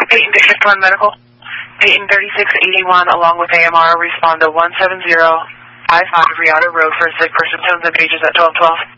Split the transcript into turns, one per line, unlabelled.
Peyton District 1 Medical. Peyton 3681 along with AMR respond to 17055 Riata Road for sick person tones and pages at 1212.